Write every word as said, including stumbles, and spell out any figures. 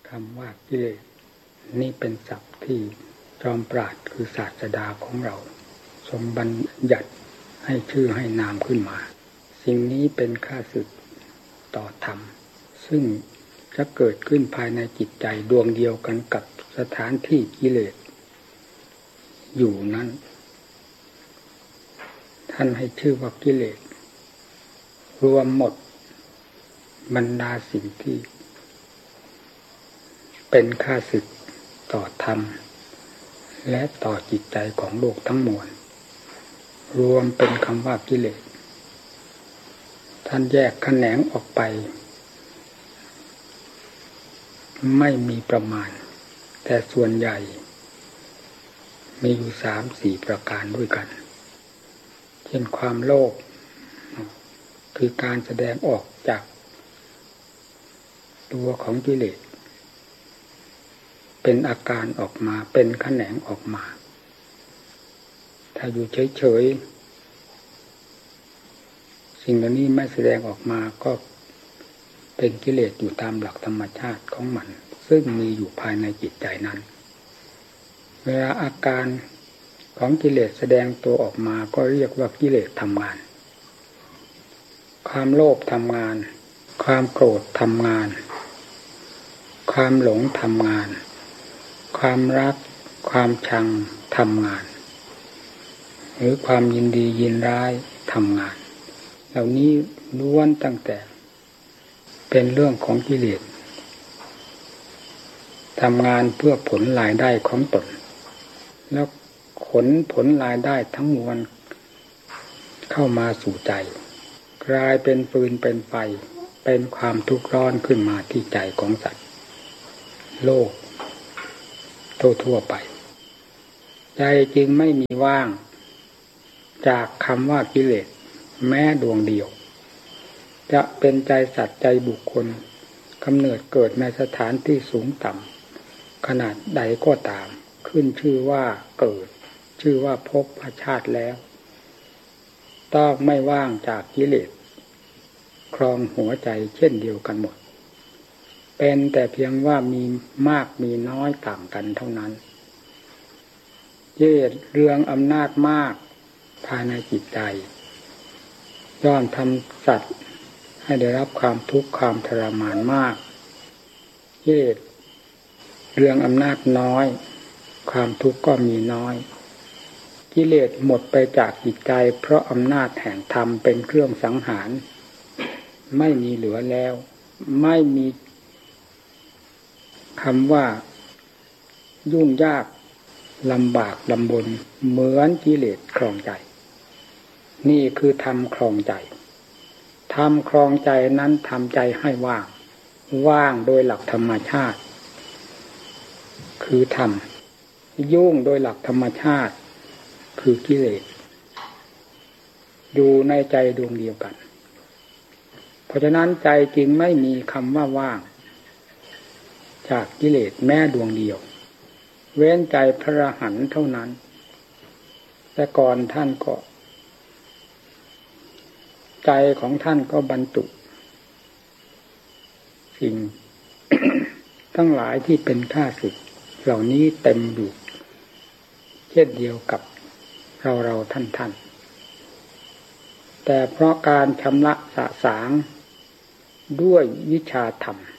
คำว่ากิเลสนี่เป็นศัพท์ที่จอมปราชญ์คือศาสดาของเราทรงบัญญัติให้ชื่อให้นามขึ้นมาสิ่งนี้เป็นข้าศึกต่อธรรมซึ่งจะเกิดขึ้นภายในจิตใจดวงเดียวกันกับสถานที่กิเลสอยู่นั้นท่านให้ชื่อว่ากิเลสรวมหมดบรรดาสิ่งที่เป็นข้าศึกต่อธรรมและต่อจิตใจของโลกทั้งมวลรวมเป็นคำว่ากิเลสท่านแยกแขนงออกไปไม่มีประมาณแต่ส่วนใหญ่มีอยู่สามสี่ประการด้วยกันเช่นความโลภคือการแสดงออกจากตัวของกิเลสเป็นอาการออกมาเป็นแขนงออกมาถ้าอยู่เฉยๆสิ่งเหล่านี้ไม่แสดงออกมาก็เป็นกิเลสอยู่ตามหลักธรรมชาติของมันซึ่งมีอยู่ภายในจิตใจนั้นเวลาอาการของกิเลสแสดงตัวออกมาก็เรียกว่ากิเลสทำงานความโลภทำงานความโกรธทำงานความหลงทำงานความรักความชังทำงานหรือความยินดียินร้ายทำงานเหล่านี้ล้วนตั้งแต่เป็นเรื่องของกิเลสทำงานเพื่อผลรายได้ของตนแล้วขนผลรายได้ทั้งมวลเข้ามาสู่ใจกลายเป็นฟืนเป็นไฟเป็นความทุกข์ร้อนขึ้นมาที่ใจของสัตว์โลกทั่วๆไปใจจึงไม่มีว่างจากคำว่ากิเลสแม้ดวงเดียวจะเป็นใจสัตว์ใจบุคคลกำเนิดเกิดในสถานที่สูงต่ำขนาดใดก็ตามขึ้นชื่อว่าเกิดชื่อว่าภพชาติแล้วต้องไม่ว่างจากกิเลสครองหัวใจเช่นเดียวกันหมดเป็นแต่เพียงว่ามีมากมีน้อยต่างกันเท่านั้นกิเลสเรืองอำนาจมากภายในจิตใจย่อมทำสัตว์ให้ได้รับความทุกข์ความทรมานมากกิเลสเรืองอำนาจน้อยความทุกข์ก็มีน้อยกิเลสหมดไปจากจิตใจเพราะอำนาจแห่งธรรมเป็นเครื่องสังหารไม่มีเหลือแล้วไม่มีคำว่ายุ่งยากลำบากลำบนเหมือนกิเลสครองใจนี่คือธรรมครองใจธรรมครองใจนั้นทำใจให้ว่างว่างโดยหลักธรรมชาติคือธรรมยุ่งโดยหลักธรรมชาติคือกิเลสอยู่ในใจดวงเดียวกันเพราะฉะนั้นใจจึงไม่มีคำว่าว่างจากกิเลสแม้ดวงเดียวเว้นใจพระอรหันต์เท่านั้นแต่ก่อนท่านก็ใจของท่านก็บรรจุสิ่ง ทั้งหลายที่เป็นข้าศึกเหล่านี้เต็มอยู่เช่นเดียวกับเราเราท่านท่านแต่เพราะการชำระสะสางด้วยวิชาธรรม